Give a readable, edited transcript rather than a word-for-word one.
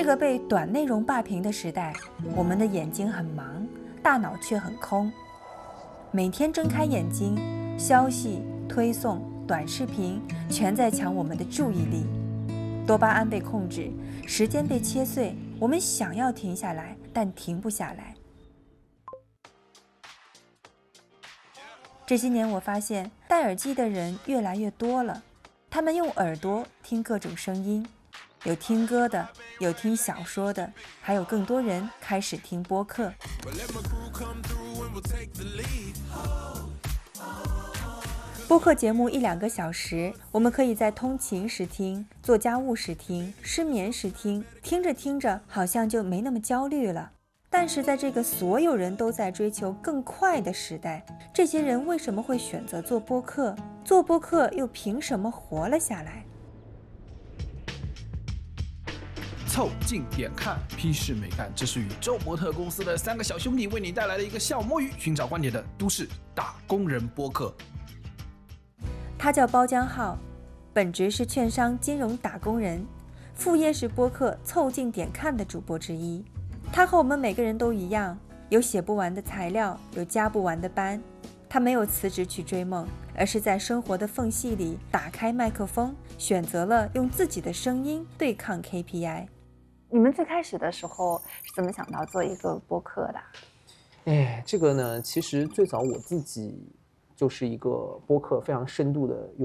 这个被短内容霸屏的时代，我们的眼睛很忙，大脑却很空。每天睁开眼睛，消息、推送、短视频全在抢我们的注意力。多巴胺被控制，时间被切碎，我们想要停下来，但停不下来。这些年我发现，戴耳机的人越来越多了，他们用耳朵听各种声音，有听歌的，有听小说的，还有更多人开始听播客。播客节目1-2个小时，我们可以在通勤时听，做家务时听，失眠时听，听着听着好像就没那么焦虑了。但是在这个所有人都在追求更快的时代，这些人为什么会选择做播客？做播客又凭什么活了下来？ 凑近点看，屁事没干，这是宇宙模特公司的3个小兄弟为你带来的一个小摸鱼，寻找观点的都市打工人播客。 他叫包江浩，本职是券商金融打工人，副业是播客凑近点看的主播之一。他和我们每个人都一样，有写不完的材料，有加不完的班。他没有辞职去追梦，而是在生活的缝隙里打开麦克风，选择了用自己的声音对抗 KPI。 你们最开始的时候是怎么想到做一个播客的？ 这个呢，其实最早我自己就是一个播客非常深度的